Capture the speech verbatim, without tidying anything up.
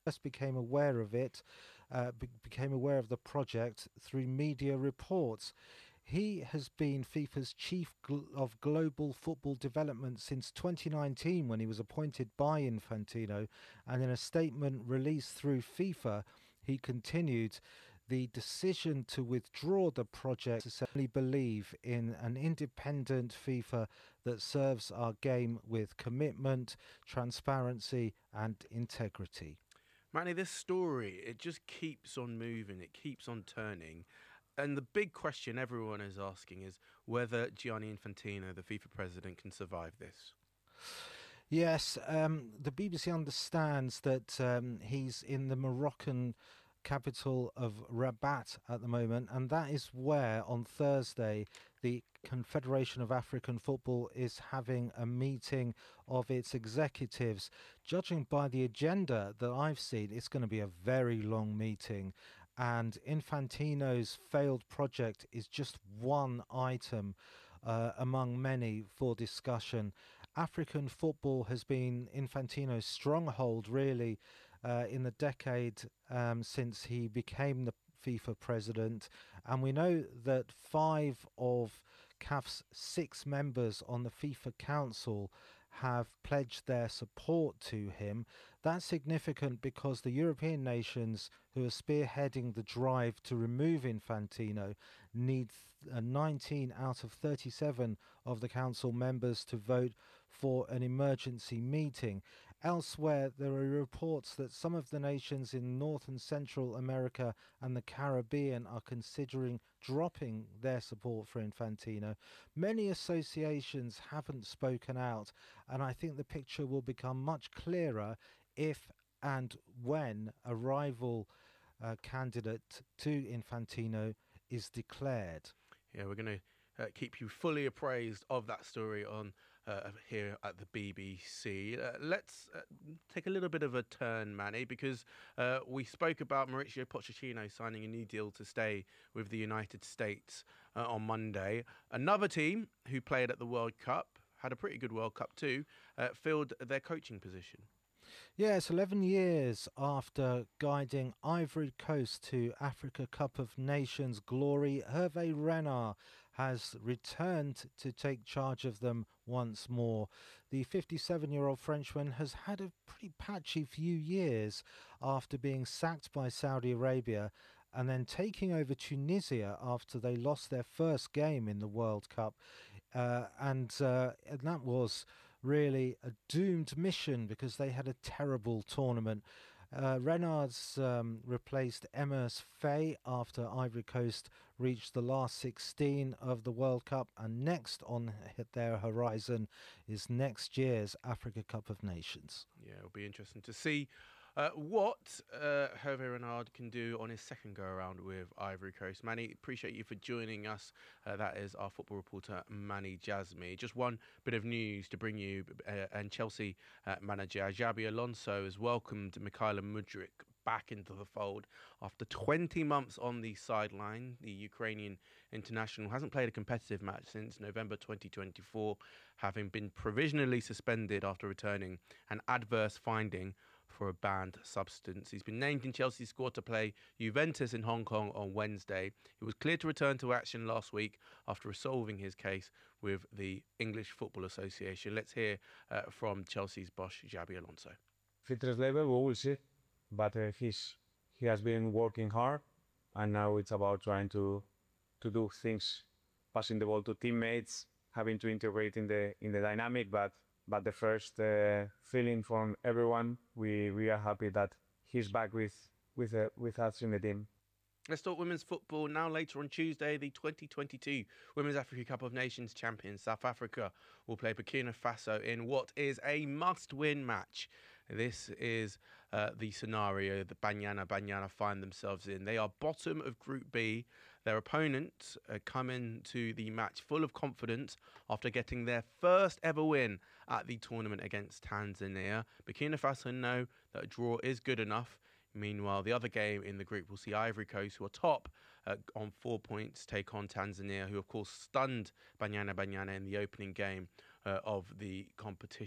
first became aware of it, uh, be- became aware of the project through media reports. He has been FIFA's chief gl- of global football development since twenty nineteen when he was appointed by Infantino. And in a statement released through FIFA, he continued the decision to withdraw the project to simply believe in an independent FIFA that serves our game with commitment, transparency, and integrity. Manny, this story, it just keeps on moving, it keeps on turning. And the big question everyone is asking is whether Gianni Infantino, the FIFA president, can survive this. Yes, um, the B B C understands that um, he's in the Moroccan capital of Rabat at the moment, and that is where on Thursday the Confederation of African Football is having a meeting of its executives. Judging by the agenda that I've seen, it's going to be a very long meeting, and Infantino's failed project is just one item uh, among many for discussion. African football has been Infantino's stronghold, really, uh, in the decade um, since he became the FIFA president. And we know that five of C A F's six members on the FIFA Council have pledged their support to him. That's significant because the European nations who are spearheading the drive to remove Infantino need uh, nineteen out of thirty-seven of the council members to vote for an emergency meeting. Elsewhere, there are reports that some of the nations in North and Central America and the Caribbean are considering dropping their support for Infantino. Many associations haven't spoken out, and I think the picture will become much clearer if and when a rival uh, candidate to Infantino is declared. Yeah, we're going to uh, keep you fully appraised of that story on uh, here at the B B C. Uh, let's uh, take a little bit of a turn, Manny, because uh, we spoke about Mauricio Pochettino signing a new deal to stay with the United States uh, on Monday. Another team who played at the World Cup, had a pretty good World Cup too, uh, filled their coaching position. Yes, eleven years after guiding Ivory Coast to Africa Cup of Nations glory, Hervé Renard has returned to take charge of them once more. The fifty-seven-year-old Frenchman has had a pretty patchy few years after being sacked by Saudi Arabia and then taking over Tunisia after they lost their first game in the World Cup. Uh, and, uh, and that was really a doomed mission because they had a terrible tournament. Uh, Renards um, replaced Emers Faye after Ivory Coast reached the last sixteen of the World Cup, and next on their horizon is next year's Africa Cup of Nations. Yeah, it'll be interesting to see uh, what uh, Hervé Renard can do on his second go around with Ivory Coast. Manny, appreciate you for joining us. Uh, that is our football reporter, Manny Jasmi. Just one bit of news to bring you, uh, and Chelsea uh, manager Xabi Alonso has welcomed Mikhailo Mudryk back into the fold after twenty months on the sideline. The Ukrainian international hasn't played a competitive match since November twenty twenty-four, having been provisionally suspended after returning an adverse finding for a banned substance. He's been named in Chelsea's squad to play Juventus in Hong Kong on Wednesday. He was cleared to return to action last week after resolving his case with the English Football Association. Let's hear uh, from Chelsea's boss, Xabi Alonso. Fitness level, we will see. But uh, he's he has been working hard, and now it's about trying to to do things, passing the ball to teammates, having to integrate in the in the dynamic. But but the first uh, feeling from everyone, we we are happy that he's back with with uh, with us in the team. Let's talk women's football now. Later on Tuesday, the twenty twenty-two Women's Africa Cup of Nations champions South Africa will play Burkina Faso in what is a must-win match. This is uh, the scenario that Banyana Banyana find themselves in. They are bottom of Group B. Their opponents uh, come into the match full of confidence after getting their first ever win at the tournament against Tanzania. Burkina Faso know that a draw is good enough. Meanwhile, the other game in the group will see Ivory Coast, who are top uh, on four points, take on Tanzania, who of course stunned Banyana Banyana in the opening game uh, of the competition.